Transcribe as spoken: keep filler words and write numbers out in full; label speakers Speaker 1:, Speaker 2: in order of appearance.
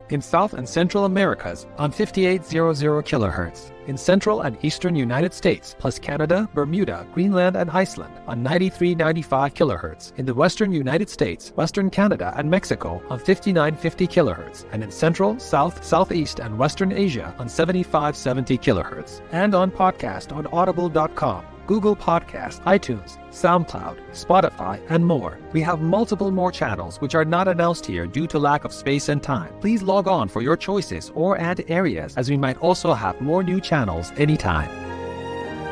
Speaker 1: In South and Central Americas on fifty-eight hundred kilohertz. In Central and Eastern United States, plus Canada, Bermuda, Greenland, and Iceland on ninety-three ninety-five kilohertz. In the Western United States, Western Canada, and Mexico on fifty-nine fifty kilohertz. And in Central, South, Southeast, and Western Asia on seventy-five seventy kilohertz. And on podcast on audible dot com. Google Podcasts, iTunes, SoundCloud, Spotify, and more. We have multiple more channels which are not announced here due to lack of space and time. Please log on for your choices or add areas, as we might also have more new channels anytime.